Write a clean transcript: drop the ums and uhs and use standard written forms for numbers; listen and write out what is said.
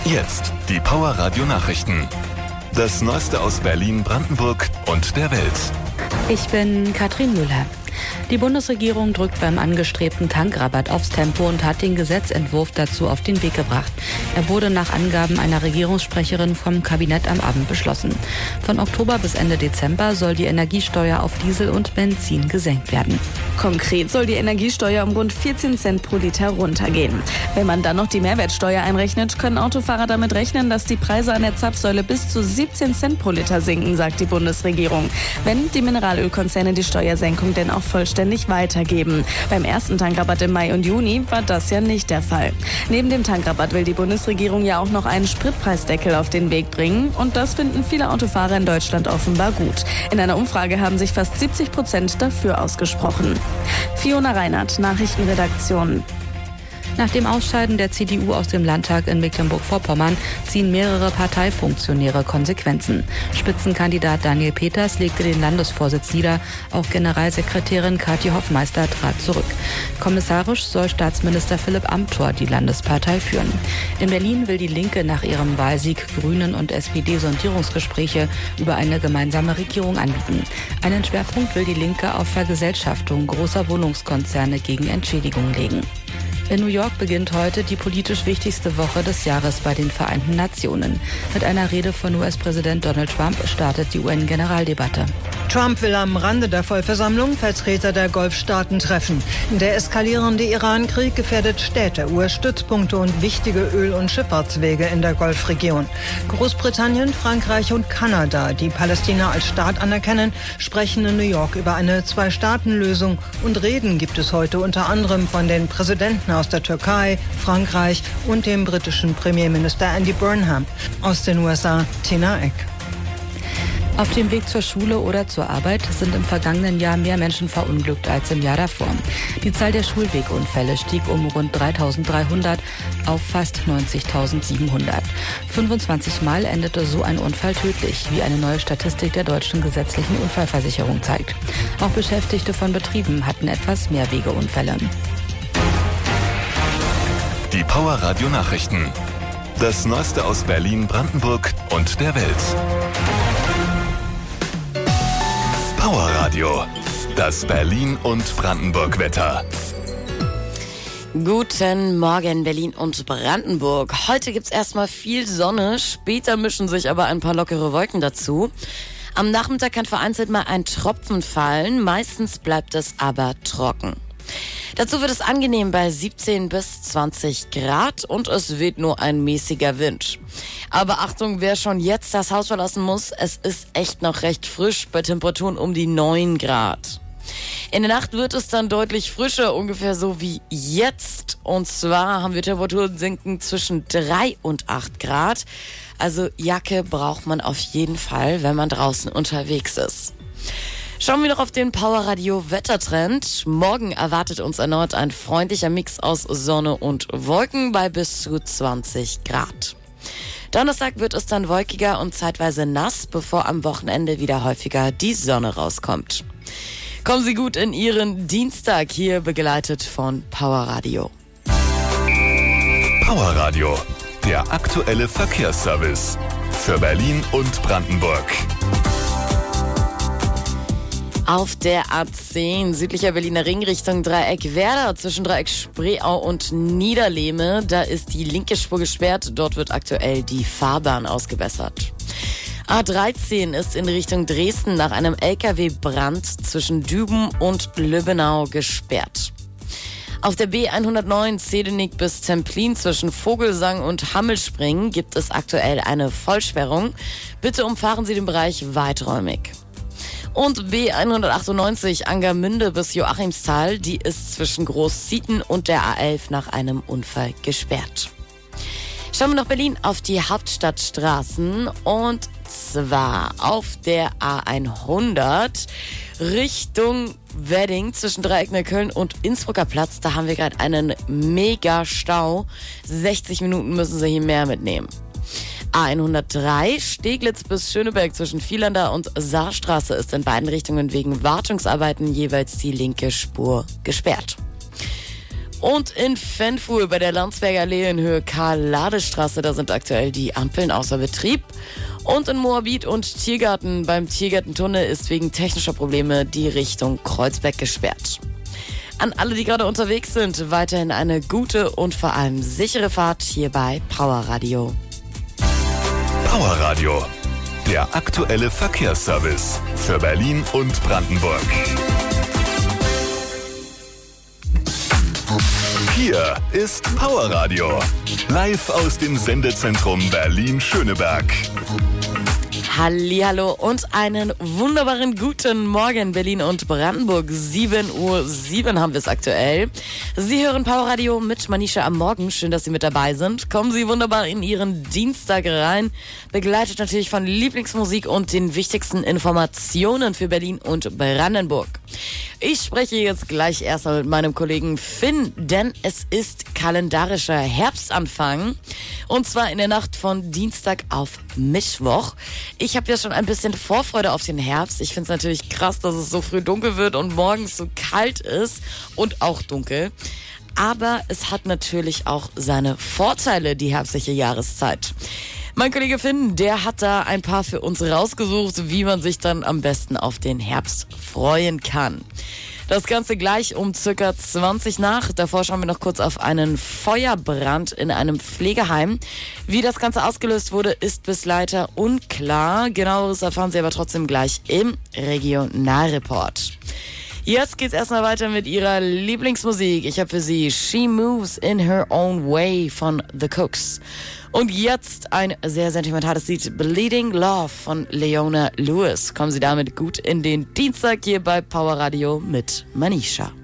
Jetzt die Power Radio Nachrichten. Das Neueste aus Berlin, Brandenburg und der Welt. Ich bin Katrin Müller. Die Bundesregierung drückt beim angestrebten Tankrabatt aufs Tempo und hat den Gesetzentwurf dazu auf den Weg gebracht. Er wurde nach Angaben einer Regierungssprecherin vom Kabinett am Abend beschlossen. Von Oktober bis Ende Dezember soll die Energiesteuer auf Diesel und Benzin gesenkt werden. Konkret soll die Energiesteuer um rund 14 Cent pro Liter runtergehen. Wenn man dann noch die Mehrwertsteuer einrechnet, können Autofahrer damit rechnen, dass die Preise an der Zapfsäule bis zu 17 Cent pro Liter sinken, sagt die Bundesregierung. Wenn die Mineralölkonzerne die Steuersenkung denn auch vollständig weitergeben. Beim ersten Tankrabatt im Mai und Juni war das ja nicht der Fall. Neben dem Tankrabatt will die Bundesregierung ja auch noch einen Spritpreisdeckel auf den Weg bringen. Und das finden viele Autofahrer in Deutschland offenbar gut. In einer Umfrage haben sich fast 70% dafür ausgesprochen. Fiona Reinhardt, Nachrichtenredaktion. Nach dem Ausscheiden der CDU aus dem Landtag in Mecklenburg-Vorpommern ziehen mehrere Parteifunktionäre Konsequenzen. Spitzenkandidat Daniel Peters legte den Landesvorsitz nieder. Auch Generalsekretärin Kathi Hoffmeister trat zurück. Kommissarisch soll Staatsminister Philipp Amthor die Landespartei führen. In Berlin will die Linke nach ihrem Wahlsieg Grünen und SPD Sondierungsgespräche über eine gemeinsame Regierung anbieten. Einen Schwerpunkt will die Linke auf Vergesellschaftung großer Wohnungskonzerne gegen Entschädigung legen. In New York beginnt heute die politisch wichtigste Woche des Jahres bei den Vereinten Nationen. Mit einer Rede von US-Präsident Donald Trump startet die UN-Generaldebatte. Trump will am Rande der Vollversammlung Vertreter der Golfstaaten treffen. Der eskalierende Iran-Krieg gefährdet Städte, US-Stützpunkte und wichtige Öl- und Schifffahrtswege in der Golfregion. Großbritannien, Frankreich und Kanada, die Palästina als Staat anerkennen, sprechen in New York über eine Zwei-Staaten-Lösung. Und Reden gibt es heute unter anderem von den Präsidenten aus der Türkei, Frankreich und dem britischen Premierminister Andy Burnham. Aus den USA, Tina Eck. Auf dem Weg zur Schule oder zur Arbeit sind im vergangenen Jahr mehr Menschen verunglückt als im Jahr davor. Die Zahl der Schulwegunfälle stieg um rund 3.300 auf fast 90.700. 25 Mal endete so ein Unfall tödlich, wie eine neue Statistik der Deutschen Gesetzlichen Unfallversicherung zeigt. Auch Beschäftigte von Betrieben hatten etwas mehr Wegeunfälle. Die Power Radio Nachrichten. Das Neueste aus Berlin, Brandenburg und der Welt. Power Radio. Das Berlin und Brandenburg Wetter. Guten Morgen, Berlin und Brandenburg. Heute gibt's erstmal viel Sonne, später mischen sich aber ein paar lockere Wolken dazu. Am Nachmittag kann vereinzelt mal ein Tropfen fallen, meistens bleibt es aber trocken. Dazu wird es angenehm bei 17 bis 20 Grad und es weht nur ein mäßiger Wind. Aber Achtung, wer schon jetzt das Haus verlassen muss, es ist echt noch recht frisch bei Temperaturen um die 9 Grad. In der Nacht wird es dann deutlich frischer, ungefähr so wie jetzt. Und zwar haben wir Temperaturen sinken zwischen 3 und 8 Grad. Also Jacke braucht man auf jeden Fall, wenn man draußen unterwegs ist. Schauen wir noch auf den Power Radio Wettertrend. Morgen erwartet uns erneut ein freundlicher Mix aus Sonne und Wolken bei bis zu 20 Grad. Donnerstag wird es dann wolkiger und zeitweise nass, bevor am Wochenende wieder häufiger die Sonne rauskommt. Kommen Sie gut in Ihren Dienstag, hier begleitet von Power Radio. Power Radio, der aktuelle Verkehrsservice für Berlin und Brandenburg. Auf der A10 südlicher Berliner Ring Richtung Dreieck Werder zwischen Dreieck Spreeau und Niederlehme. Da ist die linke Spur gesperrt. Dort wird aktuell die Fahrbahn ausgebessert. A13 ist in Richtung Dresden nach einem LKW-Brand zwischen Düben und Lübbenau gesperrt. Auf der B109 Zedenik bis Templin zwischen Vogelsang und Hammelspringen gibt es aktuell eine Vollsperrung. Bitte umfahren Sie den Bereich weiträumig. Und B198 Angermünde bis Joachimsthal, die ist zwischen Großzieten und der A11 nach einem Unfall gesperrt. Schauen wir nach Berlin auf die Hauptstadtstraßen und zwar auf der A100 Richtung Wedding zwischen Dreieck Neukölln und Innsbrucker Platz. Da haben wir gerade einen mega Stau. 60 Minuten müssen Sie hier mehr mitnehmen. A103 Steglitz bis Schöneberg zwischen Vielander und Saarstraße ist in beiden Richtungen wegen Wartungsarbeiten jeweils die linke Spur gesperrt. Und in Fenfuhl bei der Landsberger Allee in Höhe Karl-Ladestraße, da sind aktuell die Ampeln außer Betrieb. Und in Moabit und Tiergarten beim Tiergartentunnel ist wegen technischer Probleme die Richtung Kreuzberg gesperrt. An alle, die gerade unterwegs sind, weiterhin eine gute und vor allem sichere Fahrt hier bei Power Radio. Power Radio, der aktuelle Verkehrsservice für Berlin und Brandenburg. Hier ist Power Radio, live aus dem Sendezentrum Berlin-Schöneberg. Hallihallo und einen wunderbaren guten Morgen, Berlin und Brandenburg. 7:07 Uhr haben wir es aktuell. Sie hören Power Radio mit Manisha am Morgen. Schön, dass Sie mit dabei sind. Kommen Sie wunderbar in Ihren Dienstag rein. Begleitet natürlich von Lieblingsmusik und den wichtigsten Informationen für Berlin und Brandenburg. Ich spreche jetzt gleich erstmal mit meinem Kollegen Finn, denn es ist kalendarischer Herbstanfang. Und zwar in der Nacht von Dienstag auf Mittwoch. Ich habe ja schon ein bisschen Vorfreude auf den Herbst. Ich finde es natürlich krass, dass es so früh dunkel wird und morgens so kalt ist und auch dunkel. Aber es hat natürlich auch seine Vorteile, die herbstliche Jahreszeit. Mein Kollege Finn, der hat da ein paar für uns rausgesucht, wie man sich dann am besten auf den Herbst freuen kann. Das Ganze gleich um circa 20 nach. Davor schauen wir noch kurz auf einen Feuerbrand in einem Pflegeheim. Wie das Ganze ausgelöst wurde, ist bis leider unklar. Genaueres erfahren Sie aber trotzdem gleich im Regionalreport. Jetzt geht's erstmal weiter mit Ihrer Lieblingsmusik. Ich habe für Sie She Moves in Her Own Way von The Cooks. Und jetzt ein sehr sentimentales Lied, Bleeding Love von Leona Lewis. Kommen Sie damit gut in den Dienstag hier bei Power Radio mit Manisha.